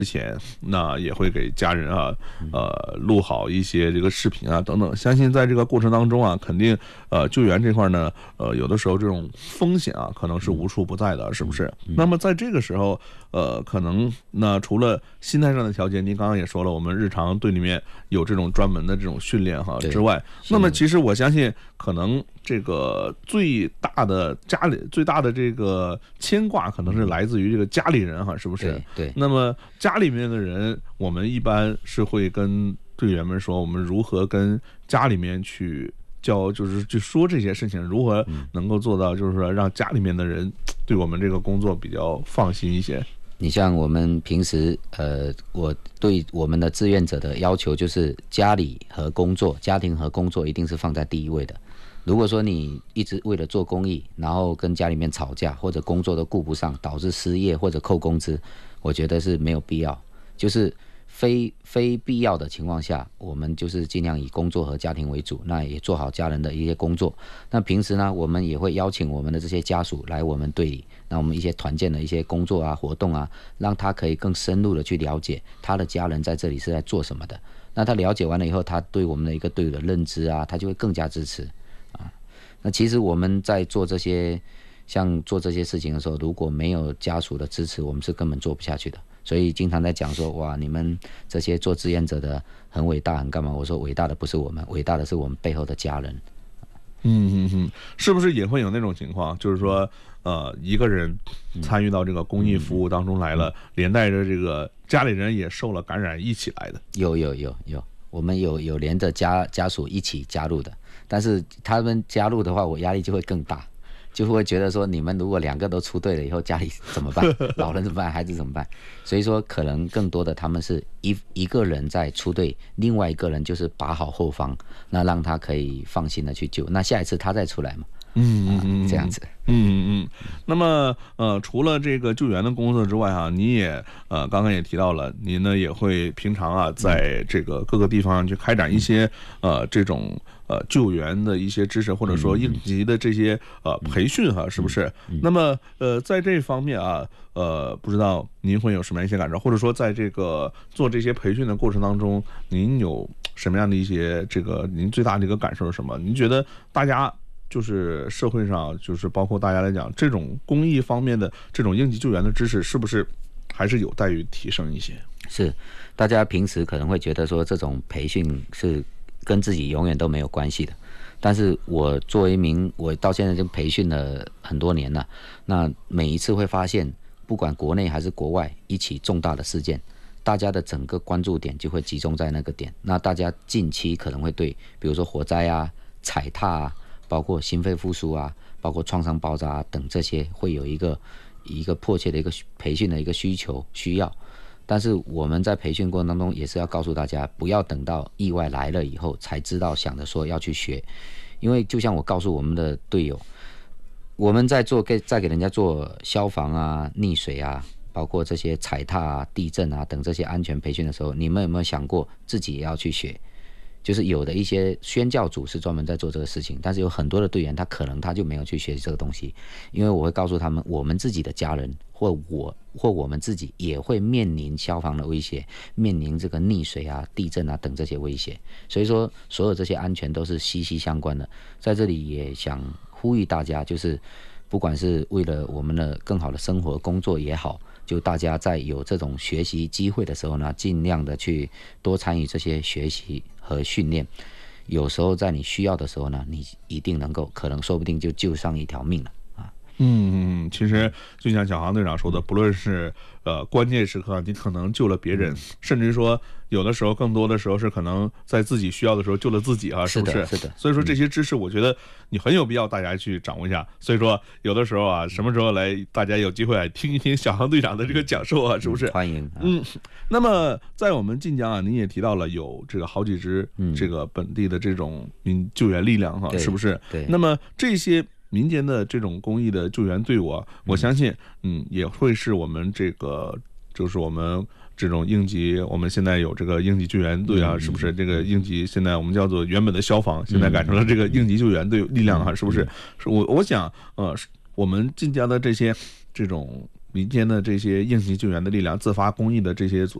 之前那也会给家人啊，录好一些这个视频啊等等。相信在这个过程当中啊，肯定救援这块呢，有的时候这种风险啊，可能是无处不在的，是不是？那么在这个时候，可能那除了心态上的调节，您刚刚也说了，我们日常队里面有这种专门的这种训练哈之外，那么其实我相信，可能这个最大的这个牵挂，可能是来自于这个家里人哈，是不是？ 对。 那么家里面的人，我们一般是会跟队员们说，我们如何跟家里面去就是去说这些事情，如何能够做到，就是说让家里面的人对我们这个工作比较放心一些。 你像我们平时，我对我们的志愿者的要求就是家庭和工作一定是放在第一位的。如果说你一直为了做公益，然后跟家里面吵架，或者工作都顾不上，导致失业或者扣工资，我觉得是没有必要。就是非必要的情况下，我们就是尽量以工作和家庭为主，那也做好家人的一些工作。那平时呢，我们也会邀请我们的这些家属来我们队里，那我们一些团建的一些工作啊、活动啊，让他可以更深入的去了解他的家人在这里是在做什么的。那他了解完了以后，他对我们的一个队伍的认知啊，他就会更加支持啊。那其实我们在做这些事情的时候，如果没有家属的支持，我们是根本做不下去的。所以经常在讲说，哇，你们这些做志愿者的很伟大，很干嘛？我说伟大的不是我们，伟大的是我们背后的家人。 是不是也会有那种情况，就是说，一个人参与到这个公益服务当中来了，连带着这个家里人也受了感染，一起来的？ 有，我们有连着家属一起加入的，但是他们加入的话，我压力就会更大。就会觉得说，你们如果2个都出队了以后，家里怎么办？老人怎么办？孩子怎么办？所以说，可能更多的他们是一个人在出队，另外一个人就是把好后方，那让他可以放心的去救。那下一次他再出来嘛，这样子。 那么除了这个救援的工作之外你也刚刚也提到了，您呢也会平常在这个各个地方去开展一些这种救援的一些知识，或者说应急的这些培训是不是？那么在这方面不知道您会有什么样一些感受，或者说在这个做这些培训的过程当中，您有什么样的一些您最大的一个感受是什么？您觉得大家就是社会上，就是包括大家来讲，这种公益方面的这种应急救援的知识，是不是还是有待于提升一些？ 是，大家平时可能会觉得说这种培训是跟自己永远都没有关系的，但是我作为我到现在就培训了很多年了，那每一次会发现，不管国内还是国外，一起重大的事件，大家的整个关注点就会集中在那个点。那大家近期可能会对，比如说火灾踩踏包括心肺复苏包括创伤爆炸等这些，会有一个迫切的一个培训的一个需要。但是我们在培训过程当中也是要告诉大家，不要等到意外来了以后才知道想着说要去学。因为就像我告诉我们的队友，我们在给人家做消防溺水包括这些踩踏地震等这些安全培训的时候，你们有没有想过自己也要去学？就是有的一些宣教组是专门在做这个事情，但是有很多的队员他就没有去学习这个东西。因为我会告诉他们，我们自己的家人或我们自己也会面临消防的威胁，面临这个溺水地震等这些威胁。所以说所有这些安全都是息息相关的。在这里也想呼吁大家，就是不管是为了我们的更好的生活工作也好，就大家在有这种学习机会的时候呢，尽量的去多参与这些学习和训练。有时候在你需要的时候呢，你一定能够，可能说不定就救上一条命了。 其实就像小航队长说的，不论是关键时刻你可能救了别人，甚至说有的时候更多的时候是可能在自己需要的时候救了自己是不是？ 是的。 所以说这些知识我觉得你很有必要大家去掌握一下。所以说有的时候什么时候来大家有机会来听一听小航队长的这个讲授是不是？ 欢迎。 那么在我们晋江您也提到了有这个好几支这个本地的这种救援力量是不是？ 对。 那么这些民间的这种公益的救援队伍我相信也会是我们这个就是我们这种应急，我们现在有这个应急救援队是不是？这个应急现在我们叫做原本的消防，现在改成了这个应急救援队力量是不是？我想我们晋江的这种民间的这些应急救援的力量、自发公益的这些组